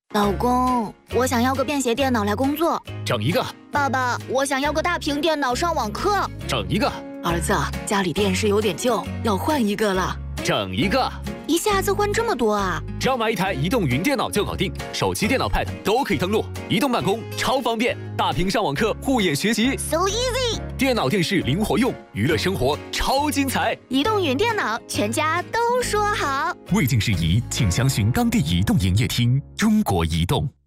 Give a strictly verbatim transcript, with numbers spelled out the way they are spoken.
老公，我想要个便携电脑来工作。 整一个。 爸爸，我想要个大屏电脑上网课。 整一个。 儿子，家里电视有点旧，要换一个了。 整一个。 一下子换这么多啊？ 只要买一台移动云电脑就搞定，手机、电脑、Pad 都可以登录，移动办公超方便，大屏上网课、护眼学习 ，so easy。 电脑、电视灵活用，娱乐生活超精彩。 移动云电脑，全家都说好。 未经事宜，请详询当地移动营业厅。中国移动。